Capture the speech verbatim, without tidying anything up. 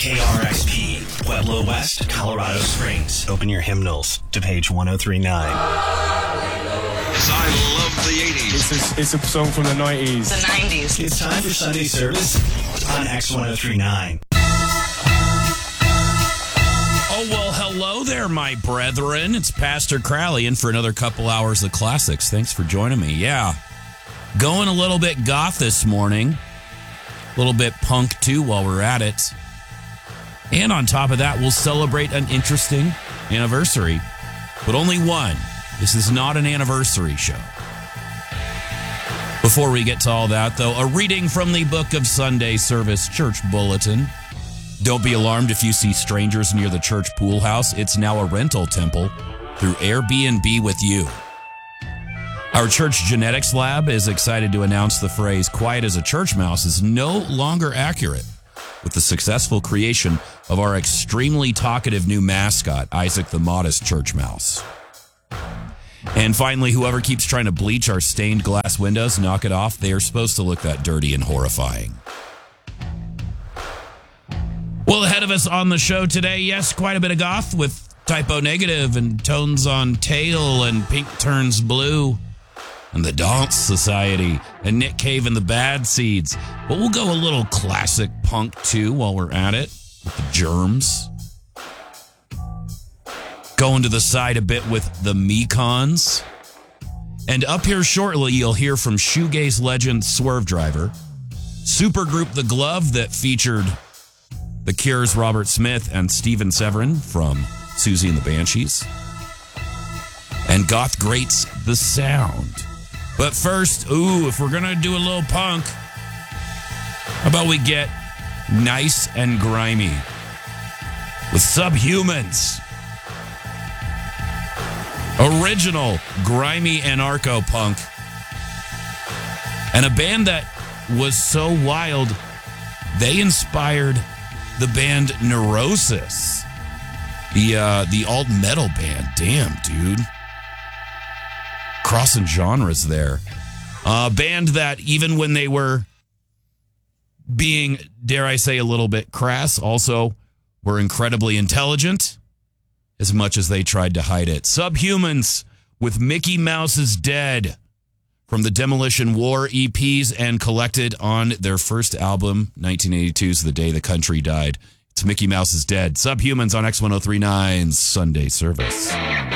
K R X P, Pueblo West, Colorado Springs. Open your hymnals to page one oh three nine. I love the eighties. It's a, it's a song from the nineties. The nineties. It's time for Sunday service on X ten thirty-nine. Oh, well, hello there, my brethren. It's Pastor Crowley in for another couple hours of classics. Thanks for joining me. Yeah, going a little bit goth this morning. A little bit punk, too, while we're at it. And on top of that, we'll celebrate an interesting anniversary, but only one. This is not an anniversary show. Before we get to all that, though, a reading from the Book of Sunday Service Church Bulletin. Don't be alarmed if you see strangers near the church pool house. It's now a rental temple through Airbnb with you. Our church genetics lab is excited to announce the phrase quiet as a church mouse is no longer accurate with the successful creation of our extremely talkative new mascot, Isaac the Modest Church Mouse. And finally, whoever keeps trying to bleach our stained glass windows, knock it off. They are supposed to look that dirty and horrifying. Well, ahead of us on the show today, yes, quite a bit of goth with Typo Negative and Tones on Tail and Pink Turns Blue and the Dance Society and Nick Cave and the Bad Seeds. But we'll go a little classic punk, too, while we're at it with the Germs. Going to the side a bit with the Mekons. And up here shortly, you'll hear from shoegaze legend Swerve Driver, supergroup The Glove that featured The Cure's Robert Smith and Steven Severin from Susie and the Banshees, and goth greats The Sound. But first, ooh, if we're going to do a little punk, how about we get nice and grimy with Subhumans? Original grimy anarcho-punk. And a band that was so wild, they inspired the band Neurosis. The uh, the alt metal band. Damn, dude. Crossing genres there. A uh, band that even when they were being, dare I say, a little bit crass, also were incredibly intelligent, as much as they tried to hide it. Subhumans with Mickey Mouse is Dead from the Demolition War E Ps and collected on their first album, nineteen eighty-two's The Day the Country Died. It's Mickey Mouse is Dead. Subhumans on X ten thirty-nine's Sunday Service.